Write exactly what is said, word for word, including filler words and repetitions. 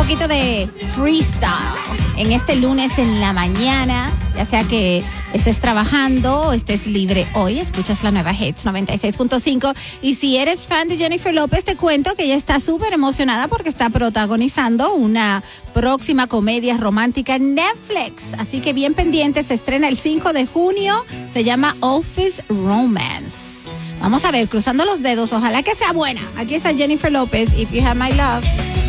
poquito de freestyle en este lunes en la mañana, ya sea que estés trabajando o estés libre hoy, escuchas la nueva Hits noventa y seis punto cinco. Y si eres fan de Jennifer López, te cuento que ella está súper emocionada porque está protagonizando una próxima comedia romántica en Netflix. Así que bien pendiente, se estrena el cinco de junio, se llama Office Romance. Vamos a ver, cruzando los dedos, ojalá que sea buena. Aquí está Jennifer López, If You Have My Love.